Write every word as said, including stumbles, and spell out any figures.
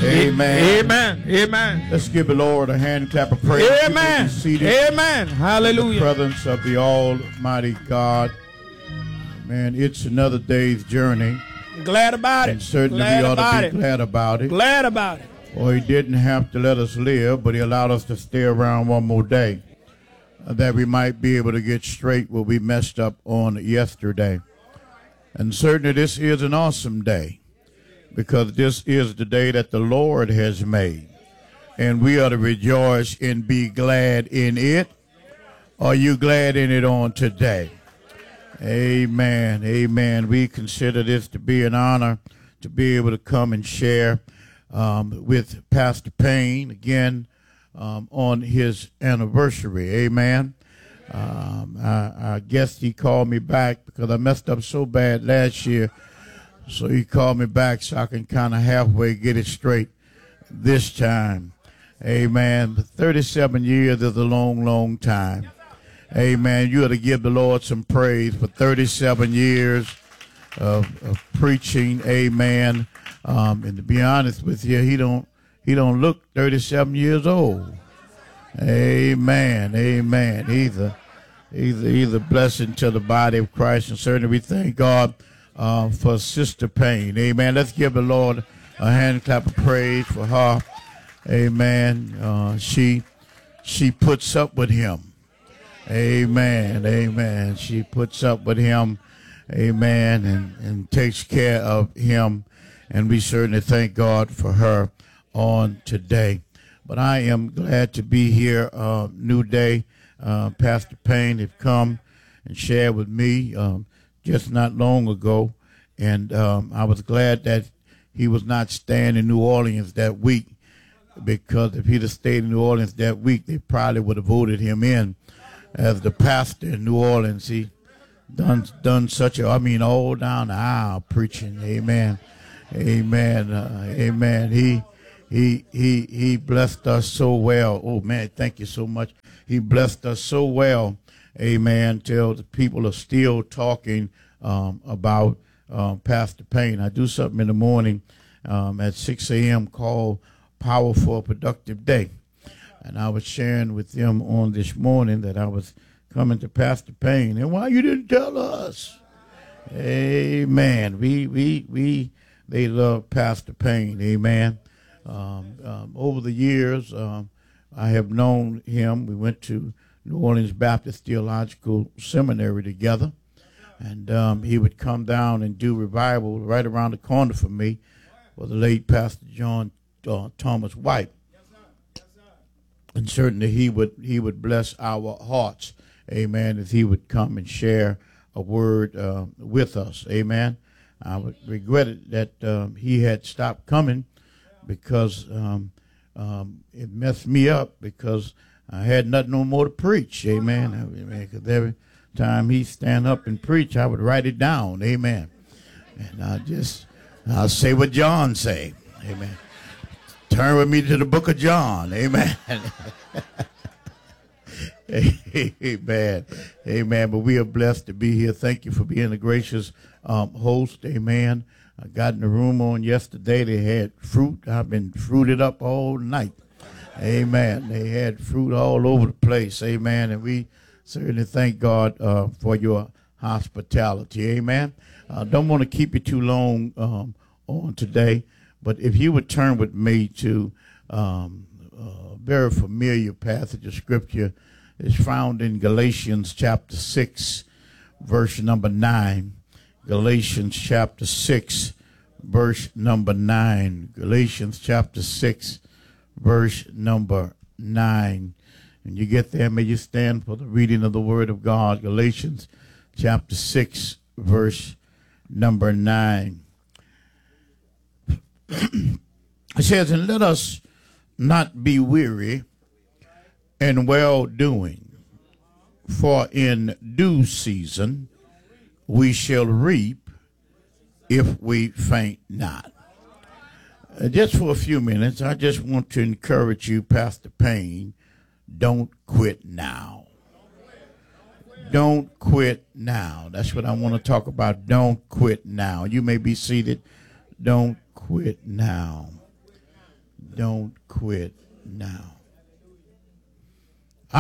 Amen. Amen. Amen. Let's give the Lord a hand clap of praise. Amen. Amen. Hallelujah. In the presence of the Almighty God. Man, it's another day's journey. Glad about it. And certainly glad we ought to be it. glad about it. Glad about it. Or he didn't have to let us live, but he allowed us to stay around one more day, uh, that we might be able to get straight what we messed up on yesterday. And certainly this is an awesome day, because this is the day that the Lord has made, and we are to rejoice and be glad in it. Are you glad in it on today? Amen. Amen. We consider this to be an honor to be able to come and share um, with Pastor Payne again um, on his anniversary. Amen. Um, I, I guess he called me back because I messed up so bad last year. So he called me back so I can kind of halfway get it straight this time. Amen. thirty-seven years is a long, long time. Amen. You ought to give the Lord some praise for thirty-seven years of, of preaching. Amen. Um, and to be honest with you, he don't he don't look thirty-seven years old. Amen. Amen. He's a, he's a, he's a blessing to the body of Christ, and certainly we thank God uh, for Sister Payne. Amen. Let's give the Lord a hand clap of praise for her. Amen. Uh, she she puts up with him. Amen. Amen. She puts up with him. Amen. And, and takes care of him. And we certainly thank God for her on today. But I am glad to be here. Uh, new day. Uh, Pastor Payne have come and shared with me um, just not long ago. And um, I was glad that he was not staying in New Orleans that week, because if he'd have stayed in New Orleans that week, they probably would have voted him in as the pastor in New Orleans. He done done such a, I mean, all down the aisle preaching. Amen. Amen. Uh, amen. He he he he blessed us so well. Oh man, thank you so much. He blessed us so well. Amen. Till the people are still talking um, about um, Pastor Payne. I do something in the morning um, at six a.m. called Power for a Productive Day. And I was sharing with them on this morning that I was coming to Pastor Payne. And why you didn't tell us? Amen. We, we, we, they love Pastor Payne. Amen. Um, um, over the years, um, I have known him. We went to New Orleans Baptist Theological Seminary together. And um, he would come down and do revival right around the corner from me for the late Pastor John uh, Thomas White. And certainly he would he would bless our hearts, amen, as he would come and share a word uh, with us, amen. I would regretted that um, he had stopped coming, because um, um, it messed me up, because I had nothing no more to preach, amen. Because every time he stand up and preach, I would write it down, amen. And I just I'll say what John say, amen. Turn with me to the book of John. Amen. Amen. Amen. But we are blessed to be here. Thank you for being a gracious um, host. Amen. I got in the room on yesterday. They had fruit. I've been fruited up all night. Amen. They had fruit all over the place. Amen. And we certainly thank God uh, for your hospitality. Amen. I uh, don't want to keep you too long um, on today. But if you would turn with me to um, a very familiar passage of Scripture, it's found in Galatians chapter six, verse number nine. Galatians chapter six, verse number nine. Galatians chapter six, verse number nine. When you get there, may you stand for the reading of the Word of God. Galatians chapter six, verse number nine. It says, and let us not be weary in well-doing, for in due season we shall reap if we faint not. Uh, just for a few minutes, I just want to encourage you, Pastor Payne, don't quit now. Don't quit now. That's what I want to talk about. Don't quit now. You may be seated. Don't quit now. Don't quit now.